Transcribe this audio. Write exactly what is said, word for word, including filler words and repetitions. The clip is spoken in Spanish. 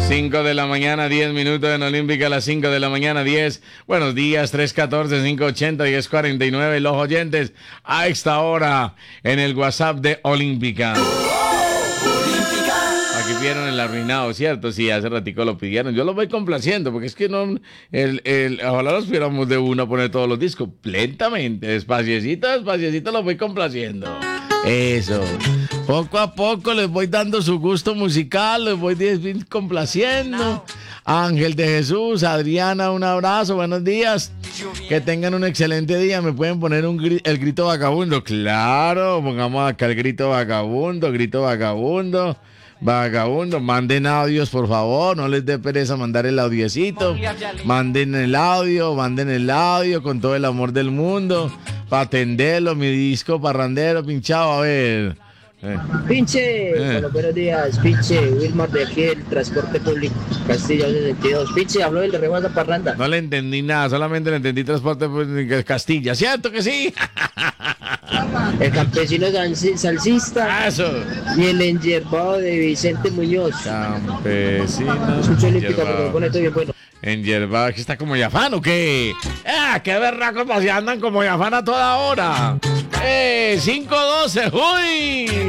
cinco de la mañana, diez minutos en Olímpica, a las cinco de la mañana, diez. Buenos días, tres uno cuatro, cinco ocho cero, uno cero cuatro nueve. Los oyentes a esta hora en el WhatsApp de Olímpica. Aquí vieron el arruinado, ¿cierto? Sí, hace ratico lo pidieron. Yo lo voy complaciendo, porque es que no... El, el, ojalá los pudiéramos de uno a poner todos los discos. Lentamente, despaciecito, despaciecito los voy complaciendo. Eso. Poco a poco les voy dando su gusto musical, les voy complaciendo. Ángel de Jesús, Adriana, un abrazo, buenos días. Que tengan un excelente día. ¿Me pueden poner un gri- el grito vagabundo? Claro, pongamos acá el grito vagabundo, grito vagabundo. Vagabundo, manden audios por favor, no les dé pereza mandar el audiecito. Manden el audio, manden el audio con todo el amor del mundo. Para atenderlo, mi disco parrandero pinchado, a ver. Eh. Pinche, Eh. bueno, buenos días, pinche, Wilmar de aquí del transporte público, Castilla sesenta y dos. Pinche, habló del de Reguasa Parranda. No le entendí nada, solamente le entendí transporte pues, Castilla, ¿cierto que sí? El campesino salsi- salsista Eso. y el enyerbado de Vicente Muñoz. Campesino. Escucho Olímpica porque me pone todo bien bueno. En Yerba, ¿que está como Yafán o qué? ¡Ah, qué berracos pues, si andan como Yafán a toda hora! ¡Eh, cinco doce! ¡Uy!